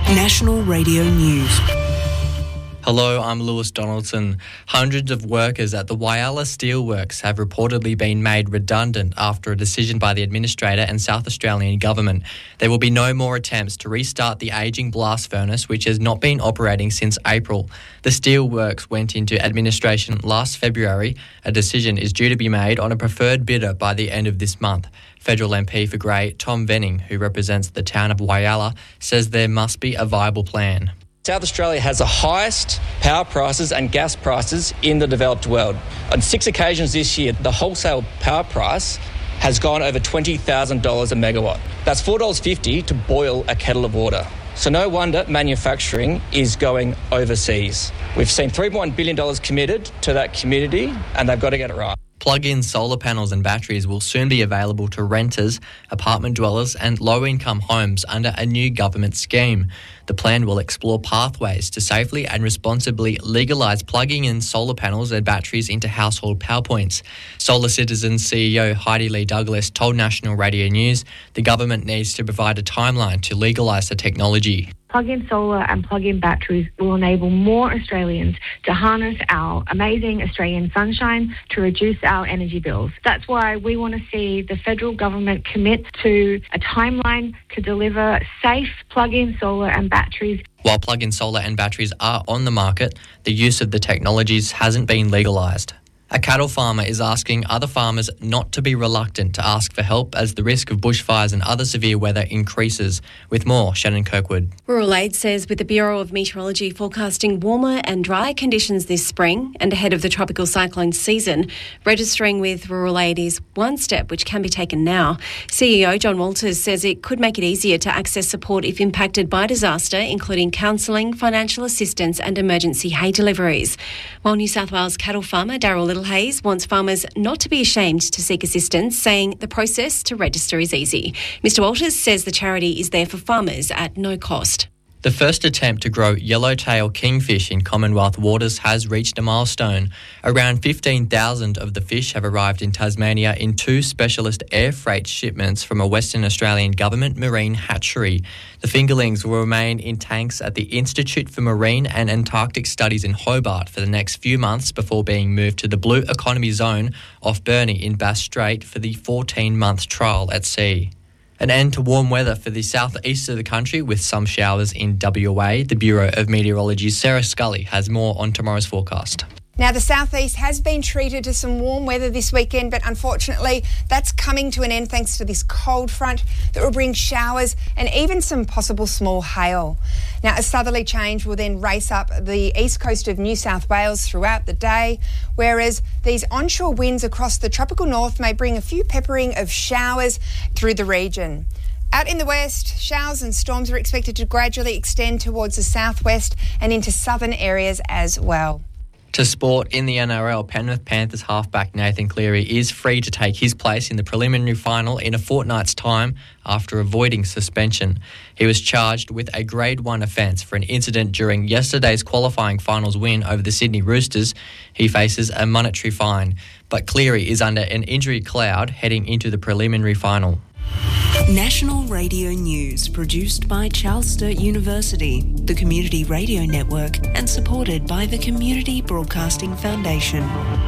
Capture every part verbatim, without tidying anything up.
National Radio News. Hello, I'm Lewis Donaldson. Hundreds of workers at the Whyalla Steelworks have reportedly been made redundant after a decision by the Administrator and South Australian Government. There will be no more attempts to restart the ageing blast furnace, which has not been operating since April. The Steelworks went into administration last February. A decision is due to be made on a preferred bidder by the end of this month. Federal M P for Grey, Tom Venning, who represents the town of Whyalla, says there must be a viable plan. South Australia has the highest power prices and gas prices in the developed world. On six occasions this year, the wholesale power price has gone over twenty thousand dollars a megawatt. That's four dollars fifty to boil a kettle of water. So no wonder manufacturing is going overseas. We've seen three point one billion dollars committed to that community, and they've got to get it right. Plug-in solar panels and batteries will soon be available to renters, apartment dwellers and low-income homes under a new government scheme. The plan will explore pathways to safely and responsibly legalise plugging in solar panels and batteries into household power points. Solar Citizens C E O Heidi Lee Douglas told National Radio News the government needs to provide a timeline to legalise the technology. Plug-in solar and plug-in batteries will enable more Australians to harness our amazing Australian sunshine to reduce our energy bills. That's why we want to see the federal government commit to a timeline to deliver safe plug-in solar and batteries. While plug-in solar and batteries are on the market, the use of the technologies hasn't been legalised. A cattle farmer is asking other farmers not to be reluctant to ask for help as the risk of bushfires and other severe weather increases. With more, Shannon Kirkwood. Rural Aid says with the Bureau of Meteorology forecasting warmer and drier conditions this spring and ahead of the tropical cyclone season, registering with Rural Aid is one step which can be taken now. C E O John Walters says it could make it easier to access support if impacted by disaster, including counselling, financial assistance and emergency hay deliveries. While New South Wales cattle farmer Darryl Little Hayes wants farmers not to be ashamed to seek assistance, saying the process to register is easy. Mister Walters says the charity is there for farmers at no cost. The first attempt to grow yellowtail kingfish in Commonwealth waters has reached a milestone. Around fifteen thousand of the fish have arrived in Tasmania in two specialist air freight shipments from a Western Australian government marine hatchery. The fingerlings will remain in tanks at the Institute for Marine and Antarctic Studies in Hobart for the next few months before being moved to the Blue Economy Zone off Burnie in Bass Strait for the fourteen-month trial at sea. An end to warm weather for the southeast of the country with some showers in W A. The Bureau of Meteorology's Sarah Scully has more on tomorrow's forecast. Now, the southeast has been treated to some warm weather this weekend, but unfortunately that's coming to an end thanks to this cold front that will bring showers and even some possible small hail. Now, a southerly change will then race up the east coast of New South Wales throughout the day, whereas these onshore winds across the tropical north may bring a few peppering of showers through the region. Out in the west, showers and storms are expected to gradually extend towards the southwest and into southern areas as well. To sport, in the N R L, Penrith Panthers halfback Nathan Cleary is free to take his place in the preliminary final in a fortnight's time after avoiding suspension. He was charged with a Grade one offence for an incident during yesterday's qualifying finals win over the Sydney Roosters. He faces a monetary fine, but Cleary is under an injury cloud heading into the preliminary final. National Radio News, produced by Charles Sturt University, the Community Radio Network, and supported by the Community Broadcasting Foundation.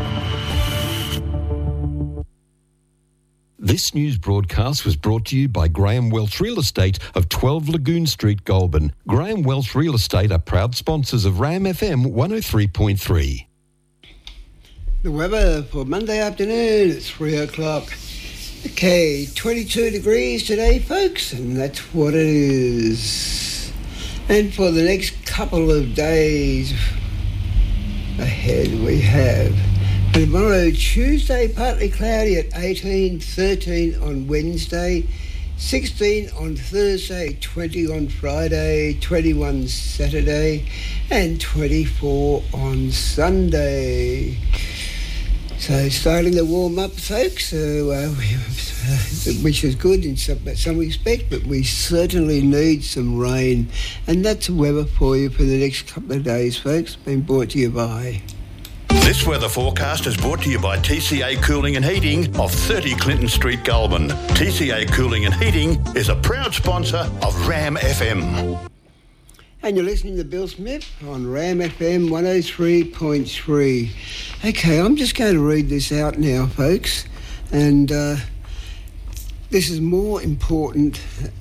This news broadcast was brought to you by Graham Welch Real Estate of twelve Lagoon Street, Goulburn. Graham Welch Real Estate are proud sponsors of RAM F M one oh three point three. The weather for Monday afternoon at three o'clock. Okay, twenty-two degrees today, folks, and that's what it is. And for the next couple of days ahead, we have tomorrow, Tuesday, partly cloudy at eighteen, thirteen on Wednesday, sixteen on Thursday, twenty on Friday, twenty-one Saturday, and twenty-four on Sunday. So starting to warm up, folks, so, uh, which is good in some, some respect, but we certainly need some rain. And that's weather for you for the next couple of days, folks. Been brought to you by... This weather forecast is brought to you by T C A Cooling and Heating of thirty Clinton Street, Goulburn. T C A Cooling and Heating is a proud sponsor of RAM F M. And you're listening to Bill Smith on Ram F M one oh three point three. Okay, I'm just going to read this out now, folks. And uh, this is more important.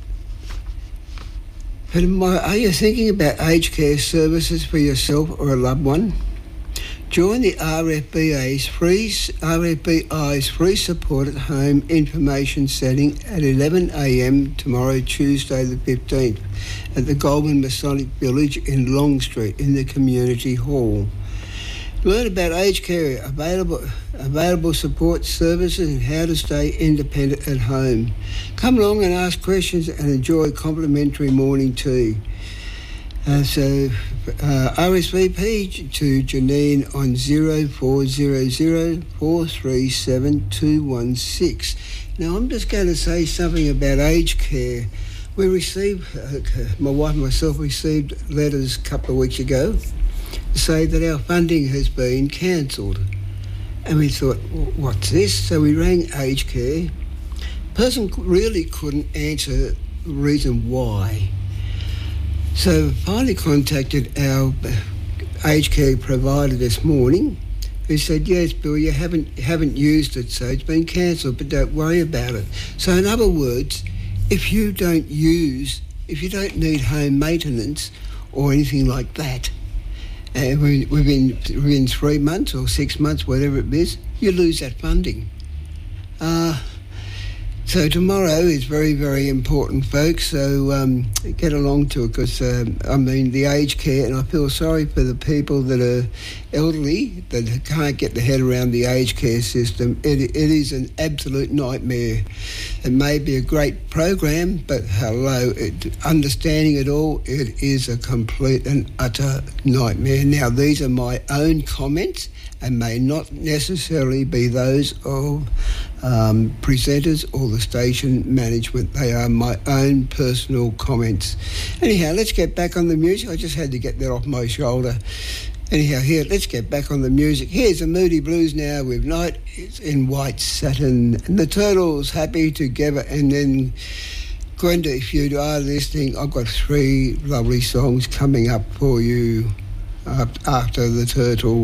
But my, are you thinking about aged care services for yourself or a loved one? Join the R F B A's free R F B I's free support at home information setting at eleven a m tomorrow, Tuesday the fifteenth, at the Goulburn Masonic Village in Long Street in the Community Hall. Learn about aged care, available available support services and how to stay independent at home. Come along and ask questions and enjoy complimentary morning tea. Uh, so uh, R S V P to Janine on zero four zero zero four three seven two one six. Now I'm just going to say something about aged care. We received, uh, my wife and myself received letters a couple of weeks ago to say that our funding has been cancelled. And we thought, what's this? So we rang aged care. Person really couldn't answer the reason why. So finally contacted our aged care provider this morning, who said, yes, Bill, you haven't haven't used it, so it's been cancelled, but don't worry about it. So in other words, if you don't use, if you don't need home maintenance or anything like that, and within, within three months or six months, whatever it is, you lose that funding. Uh, So tomorrow is very, very important, folks, so um, get along to it because, um, I mean, the aged care, and I feel sorry for the people that are elderly, that can't get their head around the aged care system. It, it is an absolute nightmare. It may be a great program, but hello, it, understanding it all, it is a complete and utter nightmare. Now, these are my own comments and may not necessarily be those of um, presenters or the station management. They are my own personal comments. Anyhow, let's get back on the music. I just had to get that off my shoulder. Anyhow, here, let's get back on the music. Here's the Moody Blues now with Night in White Satin. And the Turtles, Happy Together. And then, Gwenda, if you are listening, I've got three lovely songs coming up for you after the Turtles.